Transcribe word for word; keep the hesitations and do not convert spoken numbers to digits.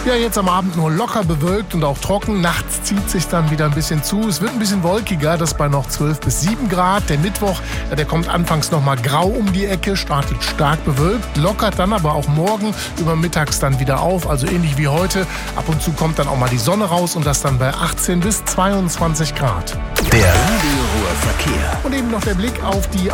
Ja, jetzt am Abend nur locker bewölkt und auch trocken. Nachts zieht sich dann wieder ein bisschen zu. Es wird ein bisschen wolkiger, das bei noch zwölf bis sieben Grad. Der Mittwoch, ja, der kommt anfangs noch mal grau um die Ecke, startet stark bewölkt, lockert dann aber auch morgen über mittags dann wieder auf. Also ähnlich wie heute. Ab und zu kommt dann auch mal die Sonne raus und das dann bei achtzehn bis zweiundzwanzig Grad. Der Radio Ruhr Verkehr. Und eben noch der Blick auf die